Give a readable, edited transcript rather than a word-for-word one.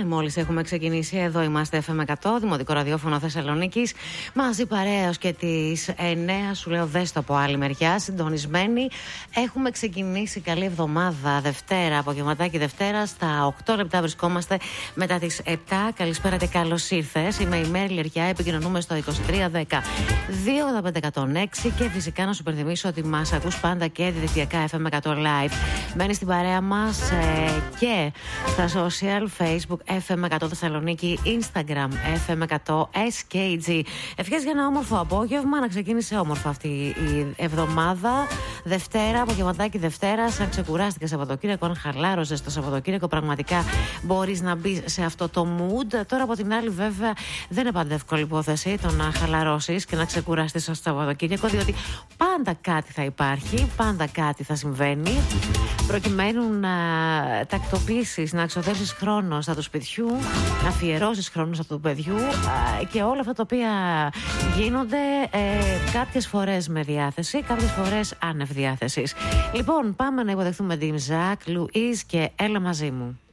Και μόλις έχουμε ξεκινήσει, εδώ είμαστε FM100, Δημοτικό Ραδιόφωνο Θεσσαλονίκης. Μαζί παρέως και τις 9, σου λέω δες το από άλλη μεριά, συντονισμένοι. Έχουμε ξεκινήσει, καλή εβδομάδα, Δευτέρα, απογευματάκι Δευτέρα. Στα 8 λεπτά βρισκόμαστε μετά τις 7. Καλησπέρα και καλώς ήρθες. Είμαι η Μέρη Λεριά, επικοινωνούμε στο 2310 285 και φυσικά να σου υπενθυμίσω ότι μας ακούς πάντα και διαδικτυακά FM100 Live. Μένεις στην παρέα μας και στα social, Facebook FM100 Θεσσαλονίκη, Instagram FM100 SKG. Ευχές για ένα όμορφο απόγευμα, να ξεκίνησε όμορφα αυτή η εβδομάδα. Δευτέρα, απογευματάκι Δευτέρα. Αν ξεκουράστηκε Σαββατοκύριακο, αν χαλάρωσες το Σαββατοκύριακο, πραγματικά μπορείς να μπεις σε αυτό το mood. Τώρα από την άλλη, βέβαια, δεν είναι πάντα εύκολη υπόθεση το να χαλαρώσεις και να ξεκουραστείς στο Σαββατοκύριακο, διότι πάντα κάτι θα υπάρχει, πάντα κάτι θα συμβαίνει. Προκειμένου να τακτοποιήσεις, να ξοδέψεις χρόνο στα του σπιτιού, να αφιερώσεις χρόνο στα του παιδιού και όλα αυτά τα οποία γίνονται κάποιες φορές με διάθεση, κάποιες φορές άνευ διάθεσης. Λοιπόν, πάμε να υποδεχθούμε την Ζακ Λουίζ και έλα μαζί μου.